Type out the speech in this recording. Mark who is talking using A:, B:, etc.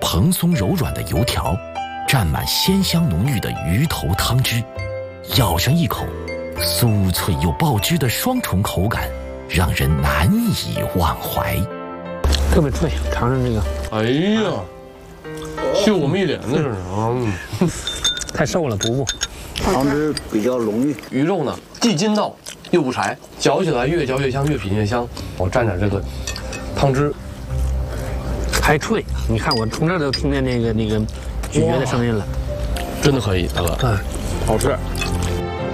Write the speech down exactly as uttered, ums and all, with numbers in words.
A: 蓬松柔软的油条，蘸满鲜香浓郁的鱼头汤汁，咬上一口，酥脆又爆汁的双重口感，让人难以忘怀。
B: 特别脆，尝尝这个。
C: 哎呀，秀我们一脸的这是啊！
B: 太瘦了，补补。
D: 汤汁比较浓郁，
C: 鱼肉呢既筋道又不柴，嚼起来越嚼越香，越品越香。我蘸点这个汤汁，
B: 还脆。你看我从这儿都听见那个那个咀嚼的声音了，
C: 真的可以，大哥。
B: 嗯，
C: 好吃。